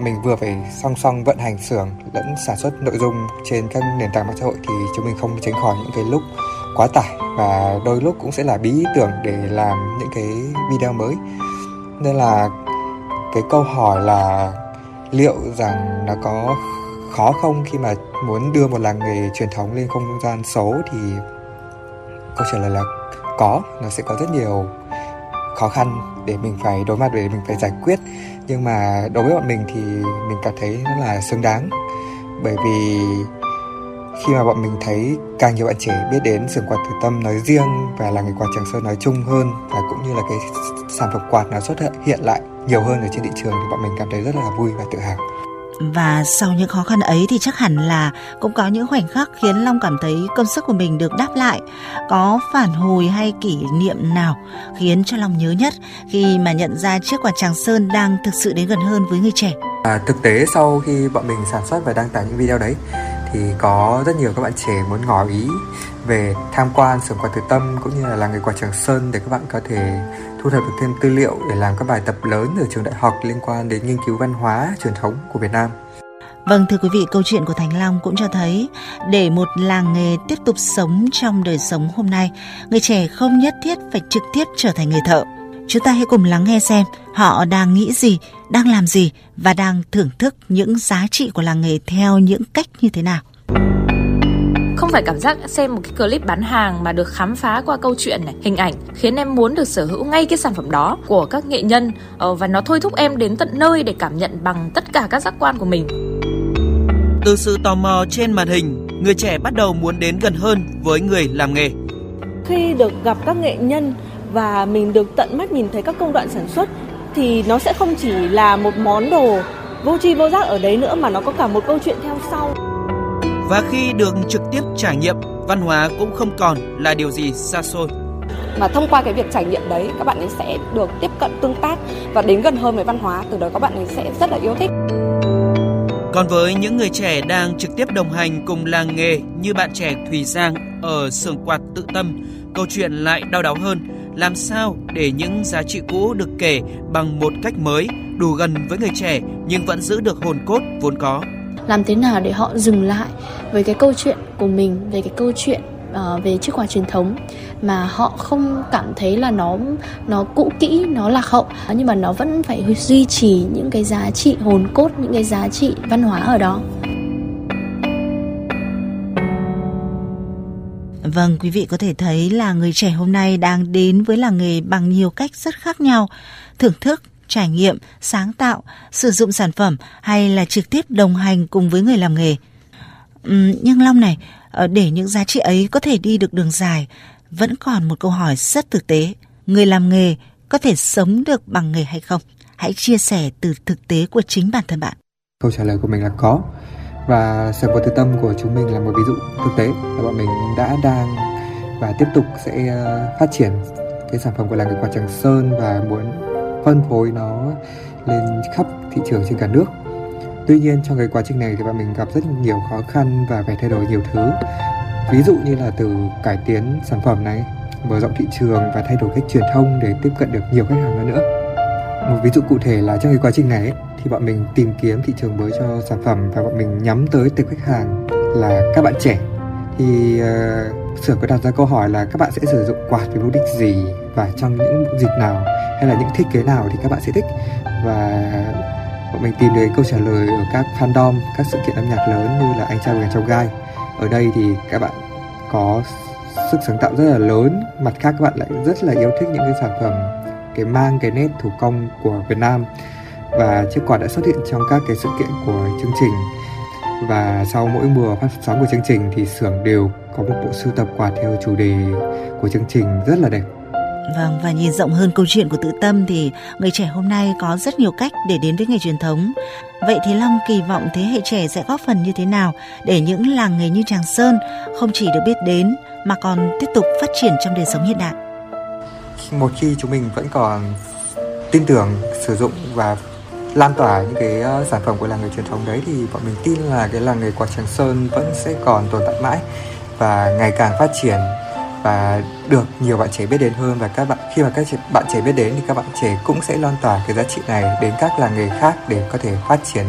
bọn mình vừa phải song song vận hành xưởng lẫn sản xuất nội dung trên các nền tảng mạng xã hội thì chúng mình không tránh khỏi những cái lúc quá tải và đôi lúc cũng sẽ là bí ý tưởng để làm những cái video mới. Nên là cái câu hỏi là liệu rằng nó có khó không khi mà muốn đưa một làng nghề truyền thống lên không gian số, thì câu trả lời là có. Nó sẽ có rất nhiều khó khăn để mình phải đối mặt, để mình phải giải quyết. Nhưng mà đối với bọn mình thì mình cảm thấy nó là xứng đáng. Bởi vì khi mà bọn mình thấy càng nhiều bạn trẻ biết đến xưởng quạt Từ Tâm nói riêng và làng nghề quạt Trường Sơn nói chung hơn, và cũng như là cái sản phẩm quạt nó xuất hiện lại nhiều hơn ở trên thị trường, thì bọn mình cảm thấy rất là vui và tự hào. Và sau những khó khăn ấy thì chắc hẳn là cũng có những khoảnh khắc khiến Long cảm thấy công sức của mình được đáp lại. Có phản hồi hay kỷ niệm nào khiến cho Long nhớ nhất khi mà nhận ra chiếc quạt Tràng Sơn đang thực sự đến gần hơn với người trẻ? Thực tế sau khi bọn mình sản xuất và đăng tải những video đấy thì có rất nhiều các bạn trẻ muốn ngỏ ý về tham quan xưởng quạt Từ Tâm cũng như là làng nghề quạt Trường Sơn để các bạn có thể thu thập được thêm tư liệu để làm các bài tập lớn ở trường đại học liên quan đến nghiên cứu văn hóa truyền thống của Việt Nam. Vâng, thưa quý vị, câu chuyện của Thành Long cũng cho thấy để một làng nghề tiếp tục sống trong đời sống hôm nay, người trẻ không nhất thiết phải trực tiếp trở thành người thợ. Chúng ta hãy cùng lắng nghe xem họ đang nghĩ gì, đang làm gì và đang thưởng thức những giá trị của làng nghề theo những cách như thế nào. Không phải cảm giác xem một cái clip bán hàng mà được khám phá qua câu chuyện này, hình ảnh khiến em muốn được sở hữu ngay cái sản phẩm đó của các nghệ nhân, và nó thôi thúc em đến tận nơi để cảm nhận bằng tất cả các giác quan của mình. Từ sự tò mò trên màn hình, người trẻ bắt đầu muốn đến gần hơn với người làm nghề. Khi được gặp các nghệ nhân và mình được tận mắt nhìn thấy các công đoạn sản xuất thì nó sẽ không chỉ là một món đồ vô tri vô giác ở đấy nữa, mà nó có cả một câu chuyện theo sau. Và khi được trực tiếp trải nghiệm, văn hóa cũng không còn là điều gì xa xôi. Mà thông qua cái việc trải nghiệm đấy, các bạn ấy sẽ được tiếp cận tương tác và đến gần hơn với văn hóa, từ đó các bạn ấy sẽ rất là yêu thích. Còn với những người trẻ đang trực tiếp đồng hành cùng làng nghề như bạn trẻ Thùy Giang ở xưởng quạt Tự Tâm, câu chuyện lại đau đáu hơn. Làm sao để những giá trị cũ được kể bằng một cách mới, đủ gần với người trẻ nhưng vẫn giữ được hồn cốt vốn có? Làm thế nào để họ dừng lại với cái câu chuyện của mình, về cái câu chuyện về chiếc quạt truyền thống, mà họ không cảm thấy là nó cũ kỹ, nó lạc hậu, nhưng mà nó vẫn phải duy trì những cái giá trị hồn cốt, những cái giá trị văn hóa ở đó. Vâng, quý vị có thể thấy là người trẻ hôm nay đang đến với làng nghề bằng nhiều cách rất khác nhau. Thưởng thức, trải nghiệm, sáng tạo, sử dụng sản phẩm hay là trực tiếp đồng hành cùng với người làm nghề. Nhưng Long này, để những giá trị ấy có thể đi được đường dài, vẫn còn một câu hỏi rất thực tế. Người làm nghề có thể sống được bằng nghề hay không? Hãy chia sẻ từ thực tế của chính bản thân bạn. Câu trả lời của mình là có. Và xưởng quạt Từ Tâm của chúng mình là một ví dụ thực tế là bọn mình đã, đang và tiếp tục sẽ phát triển cái sản phẩm của làng nghề quạt Trường Sơn và muốn phân phối nó lên khắp thị trường trên cả nước. Tuy nhiên trong cái quá trình này thì bọn mình gặp rất nhiều khó khăn và phải thay đổi nhiều thứ. Ví dụ như là từ cải tiến sản phẩm này, mở rộng thị trường và thay đổi cách truyền thông để tiếp cận được nhiều khách hàng hơn nữa. Một ví dụ cụ thể là trong cái quá trình này ấy, thì bọn mình tìm kiếm thị trường mới cho sản phẩm và bọn mình nhắm tới tệp khách hàng là các bạn trẻ. Thì xưởng có đặt ra câu hỏi là các bạn sẽ sử dụng quạt với mục đích gì và trong những dịp nào hay là những thiết kế nào thì các bạn sẽ thích. Và bọn mình tìm được câu trả lời ở các fandom, các sự kiện âm nhạc lớn như là Anh Trai Vượt Ngàn Chông Gai. Ở đây thì các bạn có sức sáng tạo rất là lớn, mặt khác các bạn lại rất là yêu thích những cái sản phẩm mang cái nét thủ công của Việt Nam. Và chiếc quạt đã xuất hiện trong các cái sự kiện của chương trình. Và sau mỗi mùa phát sóng của chương trình thì xưởng đều có một bộ sưu tập quạt theo chủ đề của chương trình rất là đẹp. Vâng, và nhìn rộng hơn câu chuyện của Tự Tâm thì người trẻ hôm nay có rất nhiều cách để đến với nghề truyền thống. Vậy thì Long kỳ vọng thế hệ trẻ sẽ góp phần như thế nào để những làng nghề như Tràng Sơn không chỉ được biết đến mà còn tiếp tục phát triển trong đời sống hiện đại? Một khi chúng mình vẫn còn tin tưởng sử dụng và lan tỏa những cái sản phẩm của làng nghề truyền thống đấy thì bọn mình tin là cái làng nghề quạt Tràng Sơn vẫn sẽ còn tồn tại mãi và ngày càng phát triển và được nhiều bạn trẻ biết đến hơn. Và khi mà các bạn trẻ biết đến thì các bạn trẻ cũng sẽ lan tỏa cái giá trị này đến các làng nghề khác để có thể phát triển